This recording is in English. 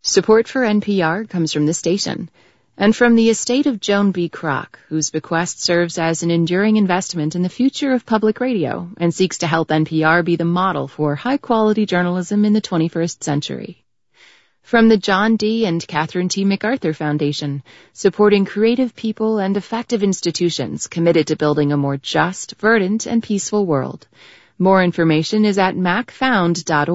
Support for NPR comes from the station and from the estate of Joan B. Kroc, whose bequest serves as an enduring investment in the future of public radio and seeks to help NPR be the model for high-quality journalism in the 21st century. From the John D. and Catherine T. MacArthur Foundation, supporting creative people and effective institutions committed to building a more just, verdant, and peaceful world. More information is at macfound.org.